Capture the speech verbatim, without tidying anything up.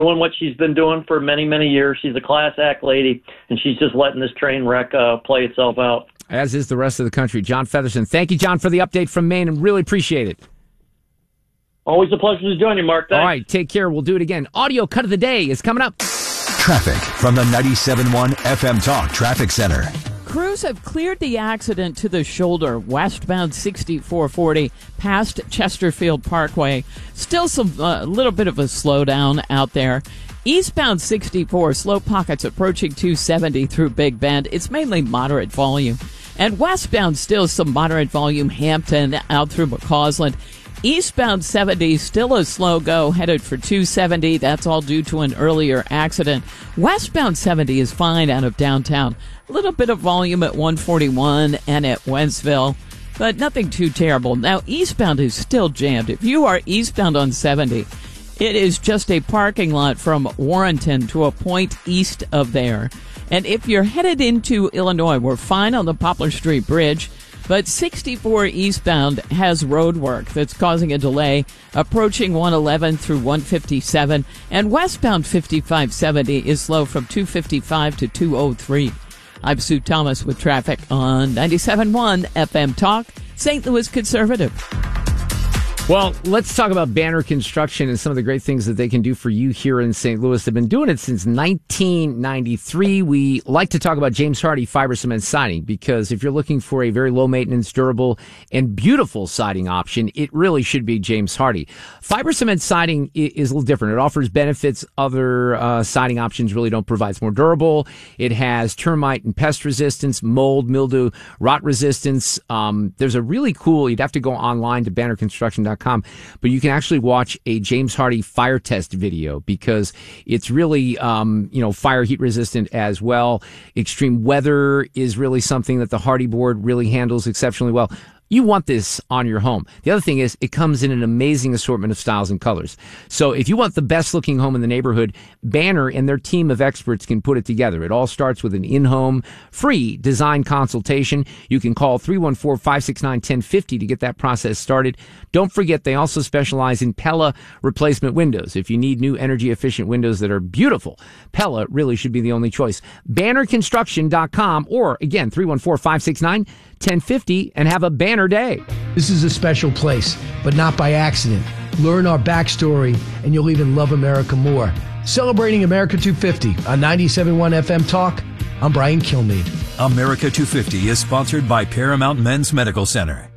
doing what she's been doing for many, many years. She's a class act lady, and she's just letting this train wreck uh, play itself out. As is the rest of the country. John Featherston. Thank you, John, for the update from Maine, and really appreciate it. Always a pleasure to join you, Mark. Thanks. All right, take care. We'll do it again. Audio cut of the day is coming up. Traffic from the ninety-seven point one F M Talk Traffic Center. Crews have cleared the accident to the shoulder, westbound sixty-four forty past Chesterfield Parkway. Still some a uh, little bit of a slowdown out there. Eastbound sixty-four, slow pockets approaching two seventy through Big Bend. It's mainly moderate volume. And westbound, still some moderate volume, Hampton out through McCausland. Eastbound seventy, still a slow go, headed for two seventy. That's all due to an earlier accident. Westbound seventy is fine out of downtown. A little bit of volume at one forty-one and at Wentzville, but nothing too terrible. Now, eastbound is still jammed. If you are eastbound on seventy, it is just a parking lot from Warrenton to a point east of there. And if you're headed into Illinois, we're fine on the Poplar Street Bridge. But sixty-four eastbound has road work that's causing a delay approaching one eleven through one fifty-seven. And westbound fifty-five seventy is slow from two fifty-five to two oh three. I'm Sue Thomas with traffic on ninety-seven point one F M Talk, Saint Louis Conservative. Well, let's talk about Banner Construction and some of the great things that they can do for you here in Saint Louis. They've been doing it since nineteen ninety-three. We like to talk about James Hardie Fiber Cement Siding because if you're looking for a very low-maintenance, durable, and beautiful siding option, it really should be James Hardie. Fiber Cement Siding is a little different. It offers benefits other uh, siding options really don't provide. It's more durable. It has termite and pest resistance, mold, mildew, rot resistance. Um, there's a really cool, you'd have to go online to banner construction dot com, but you can actually watch a James Hardie fire test video because it's really, um, you know, fire heat resistant as well. Extreme weather is really something that the Hardie board really handles exceptionally well. You want this on your home. The other thing is it comes in an amazing assortment of styles and colors. So if you want the best looking home in the neighborhood, Banner and their team of experts can put it together. It all starts with an in-home free design consultation. You can call three one four, five six nine, one zero five zero to get that process started. Don't forget, they also specialize in Pella replacement windows. If you need new energy efficient windows that are beautiful, Pella really should be the only choice. banner construction dot com or again, three one four, five six nine, one zero five zero and have a Banner day. This is a special place, but not by accident. Learn our backstory, and you'll even love America more. Celebrating America two fifty on ninety-seven point one F M Talk, I'm Brian Kilmeade. America two fifty is sponsored by Paramount Men's Medical Center.